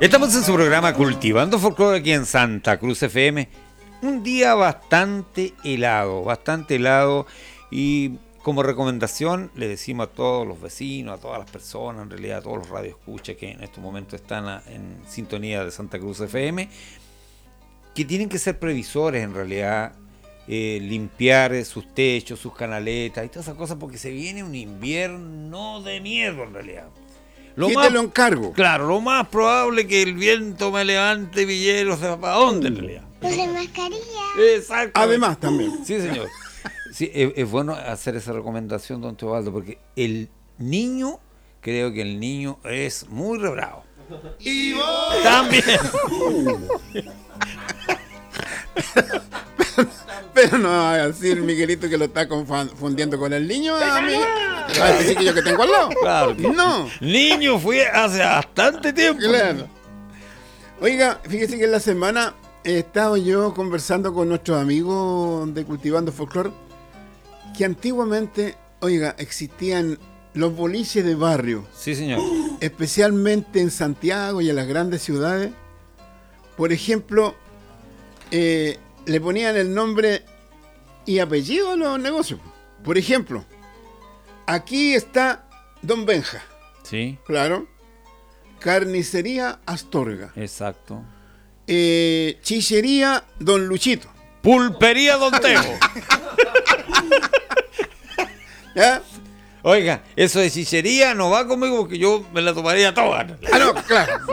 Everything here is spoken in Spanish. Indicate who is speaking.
Speaker 1: Estamos en su programa Cultivando Folclore aquí en Santa Cruz FM. Un día bastante helado y como recomendación le decimos a todos los vecinos, a todas las personas, en realidad a todos los radioescuchas que en estos momentos están en sintonía de Santa Cruz FM, que tienen que ser previsores en realidad, limpiar sus techos, sus canaletas y todas esas cosas porque se viene un invierno de miedo en realidad.
Speaker 2: Te lo encargo?
Speaker 1: Claro, lo más probable es que el viento me levante villeros de para dónde en realidad.
Speaker 3: Usen mascarilla.
Speaker 1: Exacto.
Speaker 2: Además también.
Speaker 1: Sí, señor. Sí, es bueno hacer esa recomendación, don Teobaldo, porque creo que el niño es muy rebravo.
Speaker 2: Y vos
Speaker 1: También.
Speaker 2: Pero no va a decir Miguelito que lo está confundiendo con el niño, amigo. Así que yo que tengo al lado.
Speaker 1: Claro que
Speaker 2: No.
Speaker 1: Niño fue hace bastante tiempo.
Speaker 2: Claro. Oiga, fíjese que en la semana he estado yo conversando con nuestros amigos de Cultivando Folclore que antiguamente, oiga, existían los boliches de barrio.
Speaker 1: Sí, señor.
Speaker 2: Especialmente en Santiago y en las grandes ciudades. Por ejemplo, le ponían el nombre y apellido a los negocios. Por ejemplo, aquí está Don Benja.
Speaker 1: Sí.
Speaker 2: Claro. Carnicería Astorga.
Speaker 1: Exacto.
Speaker 2: Chichería Don Luchito.
Speaker 1: Pulpería Don Teo.
Speaker 2: ¿Ya?
Speaker 1: Oiga, eso de chichería no va conmigo porque yo me la tomaría toda.
Speaker 2: Ah, no, claro.